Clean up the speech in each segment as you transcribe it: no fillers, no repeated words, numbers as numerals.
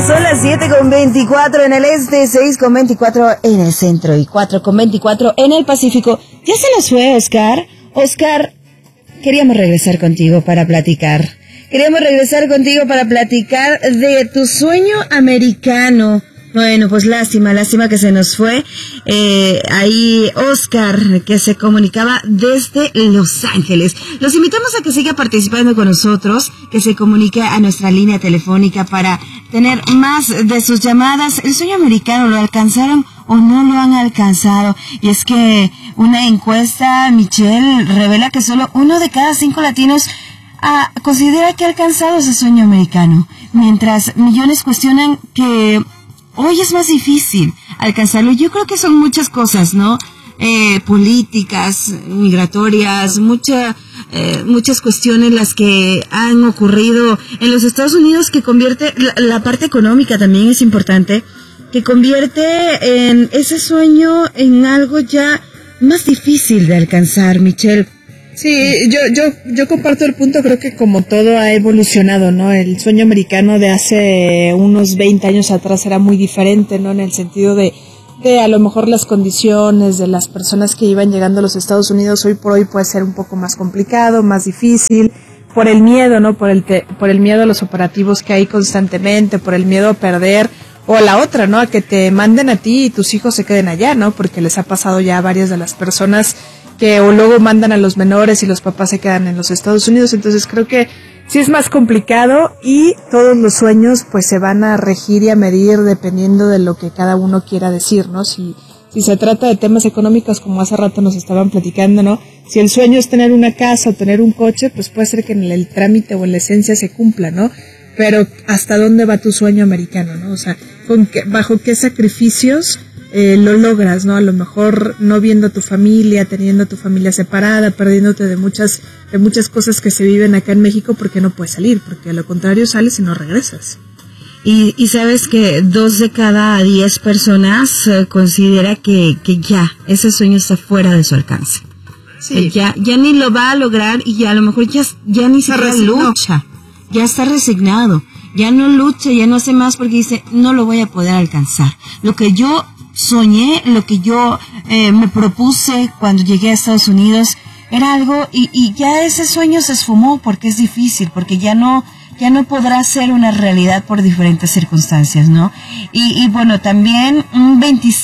Son las 7:24 en el este, 6:24 en el centro y 4:24 en el Pacífico. Ya se nos fue, Oscar. Oscar, queríamos regresar contigo para platicar. Queríamos regresar contigo para platicar de tu sueño americano. Bueno, pues lástima que se nos fue. Ahí Oscar, que se comunicaba desde Los Ángeles. Los invitamos a que siga participando con nosotros, que se comunique a nuestra línea telefónica para tener más de sus llamadas. El sueño americano, ¿lo alcanzaron o no lo han alcanzado? Y es que una encuesta, Michelle, revela que solo 1 de cada 5 latinos considera que ha alcanzado ese sueño americano, mientras millones cuestionan que hoy es más difícil alcanzarlo. Yo creo que son muchas cosas, ¿no? Políticas, migratorias, muchas cuestiones las que han ocurrido en los Estados Unidos, que convierte, la parte económica también es importante, que convierte en ese sueño en algo ya más difícil de alcanzar, Michelle. Sí, yo comparto el punto. Creo que como todo ha evolucionado, ¿no? El sueño americano de hace unos 20 años atrás era muy diferente, ¿no? En el sentido de a lo mejor las condiciones de las personas que iban llegando a los Estados Unidos hoy por hoy puede ser un poco más complicado, más difícil, por el miedo, ¿no? Por el miedo a los operativos que hay constantemente, por el miedo a perder, o a la otra, ¿no? A que te manden a ti y tus hijos se queden allá, ¿no? Porque les ha pasado ya a varias de las personas que o luego mandan a los menores y los papás se quedan en los Estados Unidos. Entonces creo que sí es más complicado y todos los sueños pues se van a regir y a medir dependiendo de lo que cada uno quiera decir, ¿no? Si se trata de temas económicos, como hace rato nos estaban platicando, ¿no? Si el sueño es tener una casa o tener un coche, pues puede ser que en el trámite o en la esencia se cumpla, ¿no? Pero ¿hasta dónde va tu sueño americano, no? O sea, ¿bajo qué sacrificios lo logras, no? A lo mejor no viendo a tu familia, teniendo a tu familia separada, perdiéndote de muchas cosas que se viven acá en México porque no puedes salir, porque a lo contrario sales y no regresas. Y sabes que 2 de cada 10 personas considera que ya ese sueño está fuera de su alcance. Sí. Ya ni lo va a lograr y ya a lo mejor ya ni siquiera lucha, ya está resignado, ya no lucha, ya no hace más porque dice, no lo voy a poder alcanzar. Lo que yo soñé, lo que yo me propuse cuando llegué a Estados Unidos era algo y ya ese sueño se esfumó porque es difícil, porque ya no podrá ser una realidad por diferentes circunstancias, ¿no? Y bueno, también un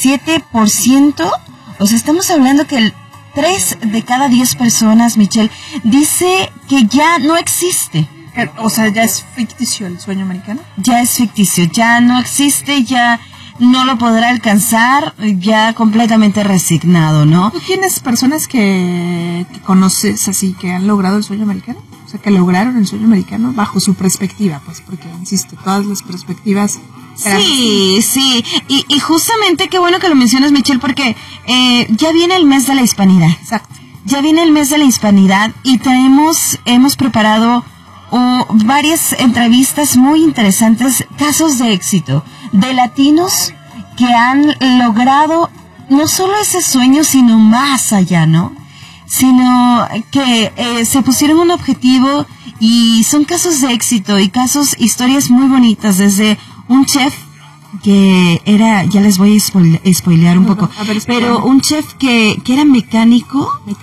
27%, o sea, estamos hablando que 3 de cada 10 personas, Michelle, dice que ya no existe. O sea, ya es ficticio el sueño americano. Ya es ficticio, ya no existe, ya no lo podrá alcanzar, ya completamente resignado, ¿no? ¿Tú tienes personas que conoces así que han logrado el sueño americano? O sea, que lograron el sueño americano bajo su perspectiva, pues, porque, insisto, todas las perspectivas... Sí. Y justamente qué bueno que lo mencionas, Michelle, porque ya viene el mes de la hispanidad. Exacto. Ya viene el mes de la hispanidad y hemos preparado varias entrevistas muy interesantes, casos de éxito de latinos que han logrado no solo ese sueño, sino más allá, ¿no? Sino que se pusieron un objetivo y son casos de éxito y historias muy bonitas, desde un chef que era, ya les voy a spoilear un poco, pero un chef que era mecánico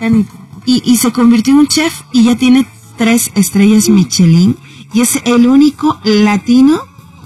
y se convirtió en un chef y ya tiene 3 estrellas Michelin y es el único latino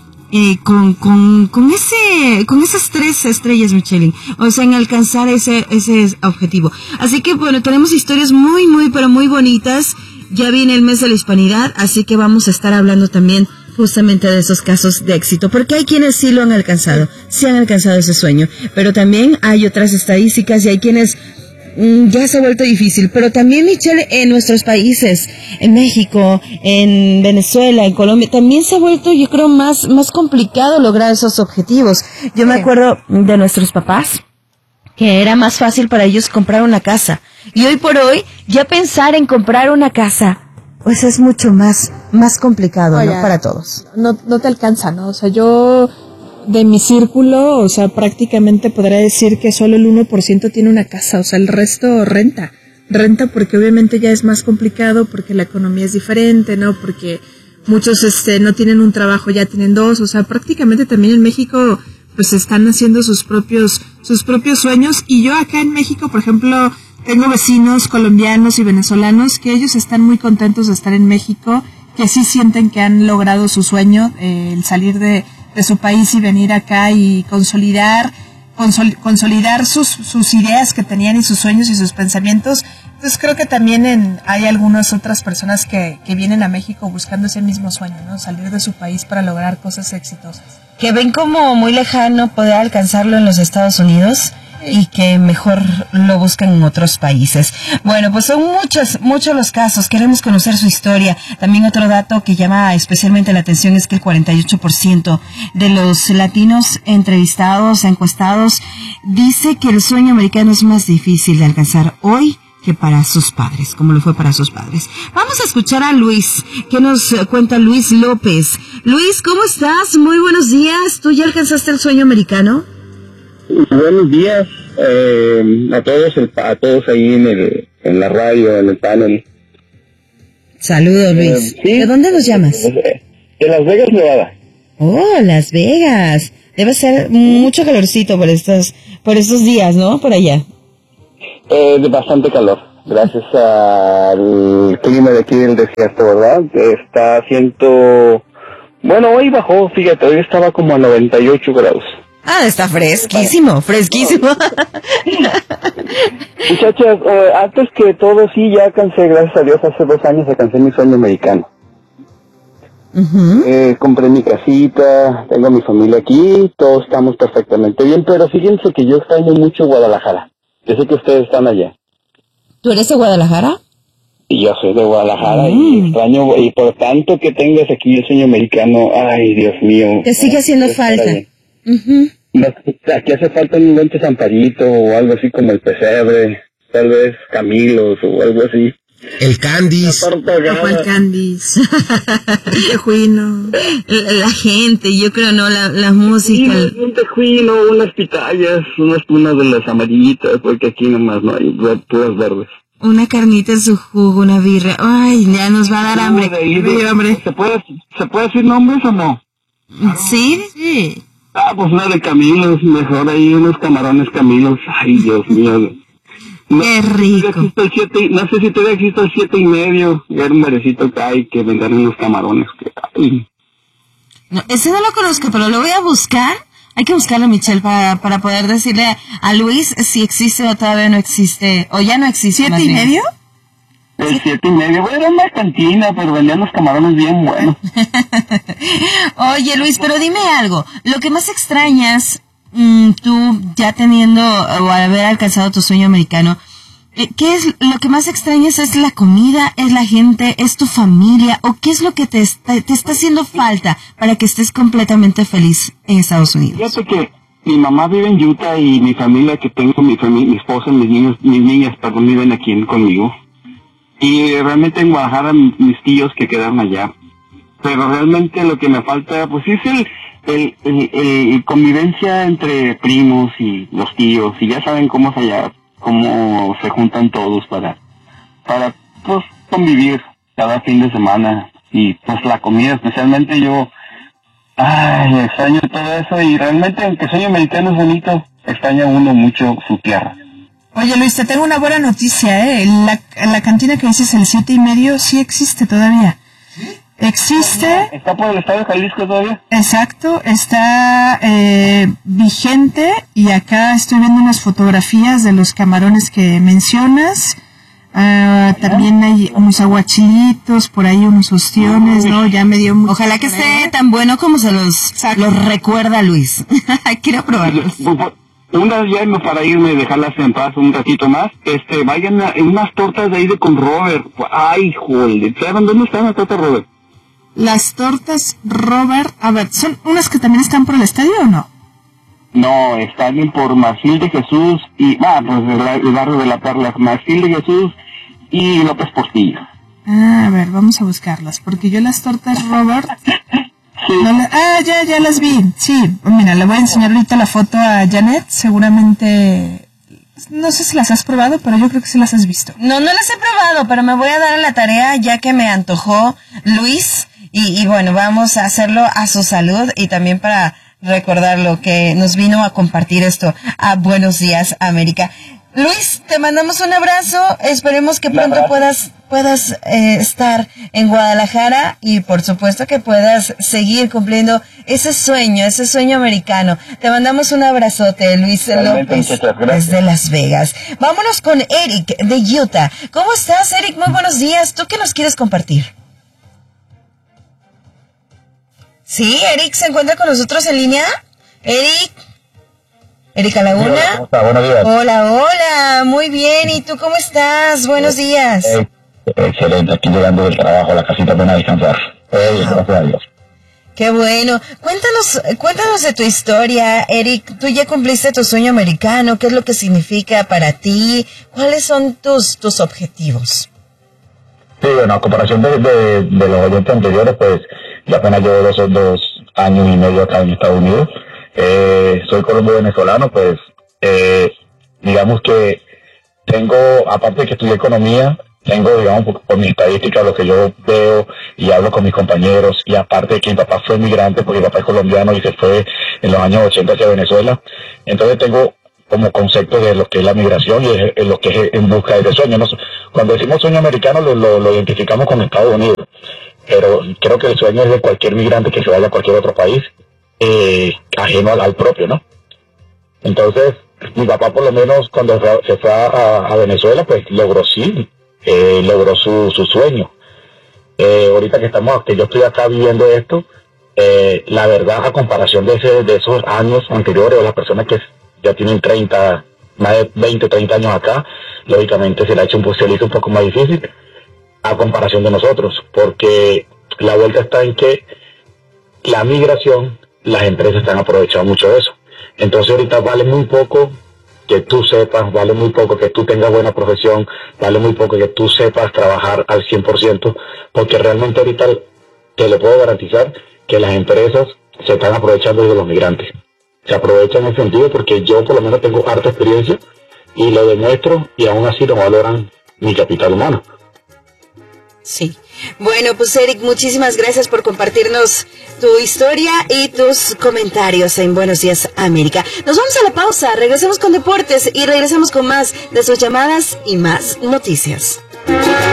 con esas 3 estrellas Michelin, o sea, en alcanzar ese objetivo. Así que bueno, tenemos historias muy, pero muy bonitas. Ya viene el mes de la hispanidad, así que vamos a estar hablando también justamente de esos casos de éxito, porque hay quienes sí lo han alcanzado, sí han alcanzado ese sueño, pero también hay otras estadísticas y hay quienes ya se ha vuelto difícil, pero también, Michelle, en nuestros países, en México, en Venezuela, en Colombia, también se ha vuelto, yo creo, más complicado lograr esos objetivos. Yo me acuerdo de nuestros papás, que era más fácil para ellos comprar una casa, y hoy por hoy, ya pensar en comprar una casa, pues es mucho más complicado, ¿no? Para todos. No te alcanza, ¿no? O sea, yo... de mi círculo, o sea, prácticamente podría decir que solo el 1% tiene una casa, o sea, el resto renta porque obviamente ya es más complicado, porque la economía es diferente, ¿no? Porque muchos no tienen un trabajo, ya tienen dos, o sea, prácticamente también en México pues están haciendo sus propios sueños. Y yo acá en México, por ejemplo, tengo vecinos colombianos y venezolanos que ellos están muy contentos de estar en México, que sí sienten que han logrado su sueño, el salir de su país y venir acá y consolidar sus ideas que tenían y sus sueños y sus pensamientos. Entonces creo que también hay algunas otras personas que vienen a México buscando ese mismo sueño, ¿no? Salir de su país para lograr cosas exitosas. Que ven como muy lejano poder alcanzarlo en los Estados Unidos y que mejor lo buscan en otros países. Bueno, pues son muchos los casos. Queremos conocer su historia. También otro dato que llama especialmente la atención es que el 48% de los latinos entrevistados, encuestados, dice que el sueño americano es más difícil de alcanzar hoy que para sus padres, como lo fue para sus padres. Vamos a escuchar a Luis. ¿Qué nos cuenta Luis López? Luis, ¿cómo estás? Muy buenos días. ¿Tú ya alcanzaste el sueño americano? Buenos días a todos ahí en la radio, en el panel. Saludos, Luis. ¿Sí? ¿De dónde nos llamas? De Las Vegas, Nevada. Oh, Las Vegas. Debe ser mucho calorcito por estos días, ¿no? Por allá. De bastante calor, gracias al clima de aquí del desierto, ¿verdad? Está haciendo... Bueno, hoy bajó, fíjate, hoy estaba como a 98 grados. Ah, está fresquísimo. Muchachas, antes que todo, sí, ya alcancé, gracias a Dios, hace 2 años alcancé mi sueño americano. Uh-huh. Compré mi casita, tengo mi familia aquí, todos estamos perfectamente bien, pero fíjense que yo extraño mucho Guadalajara. Yo sé que ustedes están allá. ¿Tú eres de Guadalajara? Y yo soy de Guadalajara y extraño, y por tanto que tengas aquí el sueño americano, ay, Dios mío. Te sigue haciendo falta. Uh-huh. Aquí hace falta un buen Zamparito o algo así como el Pesebre, tal vez Camilos o algo así. El Candies. El Candies. El tejuino. La gente, yo creo, ¿no? La música. Sí, un tejuino, unas pitayas, unas de las amarillitas, porque aquí nomás no hay puras verdes. Una carnita en su jugo, una birra. Ay, ya nos va a dar hambre. Hambre. ¿Se puede decir nombres o no? ¿Sí? Sí. Pues una de Camilos, mejor ahí unos camarones Camilos. Ay, Dios mío. Qué rico. No sé si todavía existe el 7.5. Era un barecito que hay que vender unos camarones. No, ese no lo conozco, pero lo voy a buscar. Hay que buscarlo, Michelle, para poder decirle a Luis si existe o todavía no existe, o ya no existe. ¿7.5? El 7.5. Bueno, era una cantina, pero vendían los camarones bien buenos. Oye, Luis, pero dime algo. Lo que más extrañas, tú ya teniendo o haber alcanzado tu sueño americano, ¿qué es lo que más extrañas? ¿Es la comida? ¿Es la gente? ¿Es tu familia? ¿O qué es lo que te está haciendo falta para que estés completamente feliz en Estados Unidos? Fíjate que mi mamá vive en Utah y mi familia que tengo, mi esposa, mis niñas, viven aquí conmigo. Y realmente en Guadalajara mis tíos que quedaron allá. Pero realmente lo que me falta, pues es el convivencia entre primos y los tíos. Y ya saben cómo es allá, cómo se juntan todos para pues convivir cada fin de semana. Y pues la comida, especialmente yo, extraño todo eso. Y realmente aunque sueño americano es bonito, extraña uno mucho su tierra. Oye, Luis, te tengo una buena noticia, la cantina que dices, el 7.5, sí existe todavía. ¿Sí? Existe. ¿Está por el estado de Jalisco todavía? Exacto, está vigente, y acá estoy viendo unas fotografías de los camarones que mencionas. También hay unos aguachilitos, por ahí unos ostiones, ¿no? Ya me dio mucho. Ojalá que esté tan bueno como se los recuerda Luis. Quiero probarlos. Unas ya para irme, dejarlas en paz un ratito más, vayan a unas tortas de ahí de con Robert. Ay, joder, ¿saben dónde están las tortas Robert? Las tortas Robert, a ver, ¿son unas que también están por el estadio o no? No, están por Marfil de Jesús y, pues el barrio de La Perla, Marfil de Jesús y López Portillo. A ver, vamos a buscarlas, porque yo las tortas Robert... Sí. No ya las vi, sí. Mira, le voy a enseñar ahorita la foto a Janet, seguramente, no sé si las has probado, pero yo creo que sí las has visto. No las he probado, pero me voy a dar a la tarea ya que me antojó Luis, y bueno, vamos a hacerlo a su salud y también para recordar lo que nos vino a compartir esto a Buenos Días América. Luis, te mandamos un abrazo, esperemos que pronto puedas estar en Guadalajara y por supuesto que puedas seguir cumpliendo ese sueño americano. Te mandamos un abrazote, Luis López, desde Las Vegas. Vámonos con Eric de Utah. ¿Cómo estás, Eric? Muy buenos días. ¿Tú qué nos quieres compartir? Sí, Eric se encuentra con nosotros en línea. Erika Laguna. Hola, ¿cómo está? Buenos días. Hola, muy bien. ¿Y tú cómo estás? Buenos días. Excelente, aquí llegando del trabajo a la casita para descansar. Gracias a Dios. Qué bueno. Cuéntanos de tu historia, Eric. Tú ya cumpliste tu sueño americano. ¿Qué es lo que significa para ti? ¿Cuáles son tus objetivos? Sí, bueno, a comparación de los oyentes anteriores, pues yo apenas llevo 2 años y medio acá en Estados Unidos. Soy colombo-venezolano, pues digamos que tengo, aparte de que estudié economía, tengo, digamos, por mi estadística, lo que yo veo y hablo con mis compañeros, y aparte de que mi papá fue migrante, porque mi papá es colombiano y se fue en los años 80 hacia Venezuela, entonces tengo como concepto de lo que es la migración y lo que es en busca de ese sueño. Cuando decimos sueño americano lo identificamos con Estados Unidos, pero creo que el sueño es de cualquier migrante que se vaya a cualquier otro país, ajeno al propio, ¿no? Entonces, mi papá por lo menos cuando se fue a Venezuela, pues logró su sueño. Ahorita que yo estoy acá viviendo esto, la verdad, a comparación de esos años anteriores, o las personas que ya tienen más de 20, 30 años acá, lógicamente se le hizo un poco más difícil a comparación de nosotros, porque la vuelta está en que la migración, las empresas están aprovechando mucho de eso. Entonces ahorita vale muy poco que tú sepas, vale muy poco que tú tengas buena profesión, vale muy poco que tú sepas trabajar al 100%, porque realmente ahorita te lo puedo garantizar que las empresas se están aprovechando de los migrantes. Se aprovechan en ese sentido porque yo por lo menos tengo harta experiencia y lo demuestro, y aún así no valoran mi capital humano. Sí. Bueno, pues Eric, muchísimas gracias por compartirnos tu historia y tus comentarios en Buenos Días América. Nos vamos a la pausa, regresamos con deportes y regresamos con más de sus llamadas y más noticias.